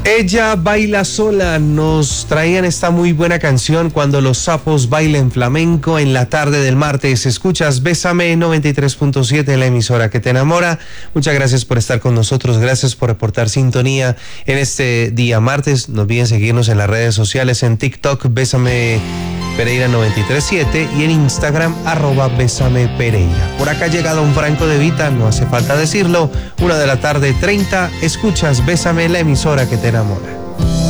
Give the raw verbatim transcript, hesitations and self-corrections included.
Ella baila sola, nos traían esta muy buena canción Cuando los sapos bailen flamenco en la tarde del martes. Escuchas Bésame noventa y tres punto siete, la emisora que te enamora. Muchas gracias por estar con nosotros, gracias por reportar sintonía en este día martes. No olviden seguirnos en las redes sociales, en TikTok Bésame Pereira noventa y tres punto siete y en Instagram arroba Bésame Pereira. Por acá llega don Franco De Vita, no hace falta decirlo, una de la tarde treinta, escuchas Bésame, la emisora que te enamora.